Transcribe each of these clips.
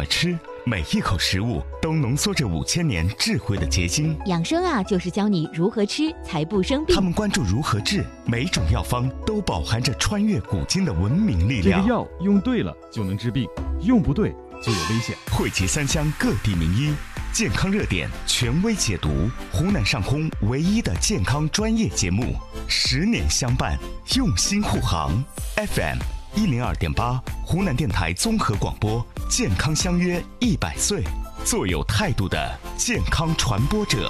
么吃，每一口食物都浓缩着5000年智慧的结晶。 养生啊，就是教你如何吃才不生病。 他们关注如何治，每种药方都饱含着穿越古今的文明力量。 这个药用对了就能治病，用不对就有危险。 汇集3湘各地名医，健康热点权威解读，湖南上空唯一的健康专业节目，10年相伴，用心护航。FM102.8，湖南电台综合广播，健康相约100岁，做有态度的健康传播者。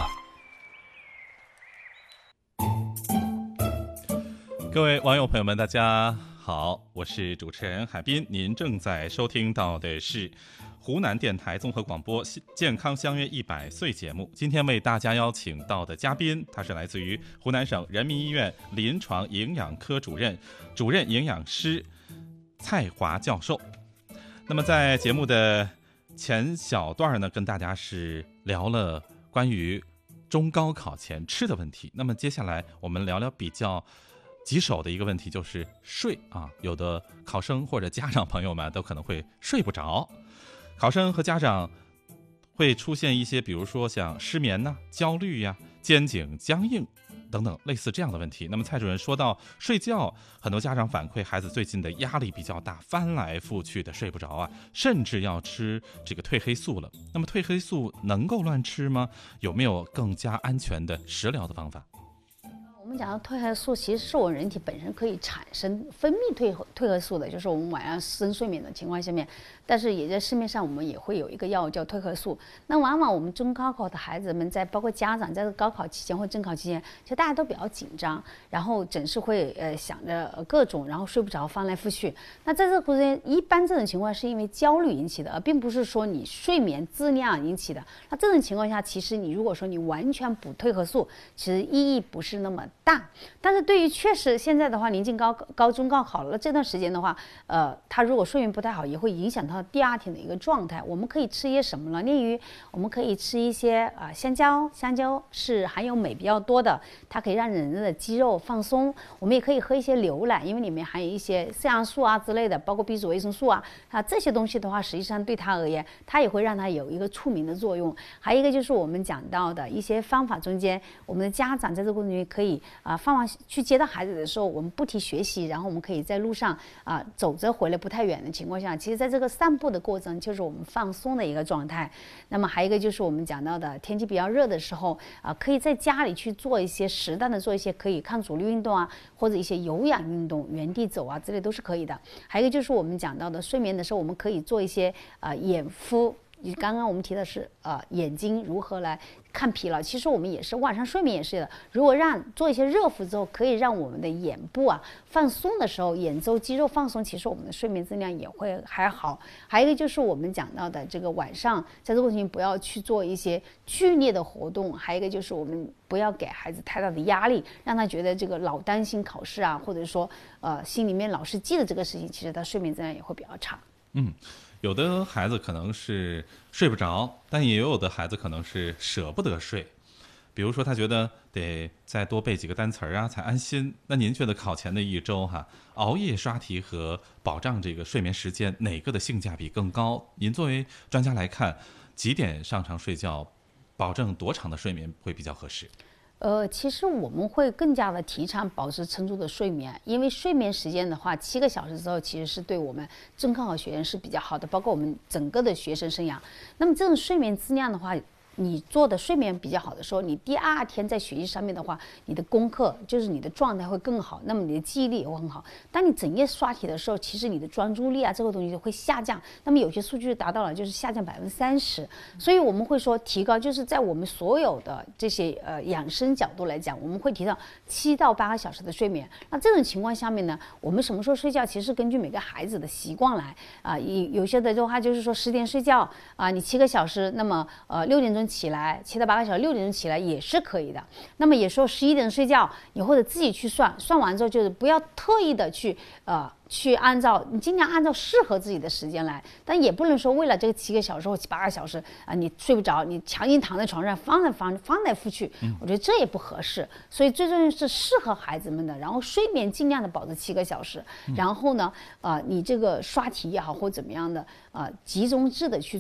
各位网友朋友们，大家好，我是主持人海滨，您正在收听到的是湖南电台综合广播健康相约100岁节目。今天为大家邀请到的嘉宾，他是来自于湖南省人民医院临床营养科主任营养师蔡华教授。那么在节目的前小段呢，跟大家是聊了关于中高考前吃的问题。那么接下来我们聊聊比较棘手的一个问题，就是睡啊。有的考生或者家长朋友们都可能会睡不着，考生和家长会出现一些，比如说像失眠呐、焦虑呀、肩颈僵硬等等类似这样的问题。那么蔡主任说到睡觉，很多家长反馈孩子最近的压力比较大，翻来覆去的睡不着啊，甚至要吃这个褪黑素了。那么褪黑素能够乱吃吗？有没有更加安全的食疗的方法？ 我们讲到褪黑素，其实是我们人体本身可以产生分泌褪黑素的，就是我们晚上深睡眠的情况下面，但是也在市面上我们也会有一个药叫褪黑素。那往往我们中高考的孩子们在包括家长在高考期间或正考期间，其实大家都比较紧张，然后总是会想着各种，然后睡不着，翻来覆去。那在这个过程中，一般这种情况是因为焦虑引起的，而并不是说你睡眠质量引起的。那这种情况下，其实你如果说你完全补褪黑素，其实意义不是那么大。但是对于确实现在的话，临近高中高考了这段时间的话，他如果睡眠不太好，也会影响他第二天的一个状态。我们可以吃一些什么呢？例如我们可以吃一些香蕉是含有镁比较多的，它可以让人的肌肉放松。我们也可以喝一些牛奶，因为里面含有一些色氨素啊之类的，包括 B 族维生素啊，这些东西的话，实际上对他而言，它也会让他有一个促眠的作用。还有一个就是我们讲到的一些方法中间，我们的家长在这个过程中可以放完去接到孩子的时候，我们不提学习，然后我们可以在路上走着回来不太远的情况下，其实在这个散步的过程就是我们放松的一个状态。那么还有一个就是我们讲到的天气比较热的时候可以在家里去做一些适当的做一些可以抗阻力运动啊，或者一些有氧运动，原地走啊之类都是可以的。还有一个就是我们讲到的睡眠的时候，我们可以做一些眼敷。刚刚我们提的是眼睛如何来看疲劳，其实我们也是晚上睡眠也是的。如果做一些热敷之后，可以让我们的眼部放松的时候，眼周肌肉放松，其实我们的睡眠质量也会还好。还有一个就是我们讲到的这个晚上在这个过程中不要去做一些剧烈的活动，还有一个就是我们不要给孩子太大的压力，让他觉得这个老担心考试啊，或者说心里面老是记得这个事情，其实他睡眠质量也会比较差。 有的孩子可能是睡不着，但也有的孩子可能是舍不得睡。比如说他觉得得再多背几个单词啊才安心。那您觉得考前的一周熬夜刷题和保障这个睡眠时间，哪个的性价比更高？您作为专家来看，几点上床睡觉，保证多长的睡眠会比较合适？ 其实我们会更加的提倡保持充足的睡眠，因为睡眠时间的话，7个小时之后其实是对我们中高考学员是比较好的，包括我们整个的学生生涯。那么这种睡眠质量的话，你做的睡眠比较好的时候，你第二天在学习上面的话，你的功课就是你的状态会更好，那么你的记忆力也会很好。当你整夜刷题的时候，其实你的专注力这个东西会下降，那么有些数据达到了就是下降30%。所以我们会说提高，就是在我们所有的这些养生角度来讲，我们会提到7到8个小时的睡眠。那这种情况下面呢，我们什么时候睡觉，其实是根据每个孩子的习惯来有些的话就是说10点睡觉你7个小时，那么6点钟起来，7到8个小时，6点钟起来也是可以的。那么也说11点睡觉，你或者自己去算完之后，就是不要特意的去你尽量按照适合自己的时间来，但也不能说为了这个7个小时或8个小时你睡不着，你强行躺在床上翻来覆去，我觉得这也不合适。所以最重要是适合孩子们的，然后睡眠尽量的保持7个小时，然后呢你这个刷题也好或怎么样的集中制的去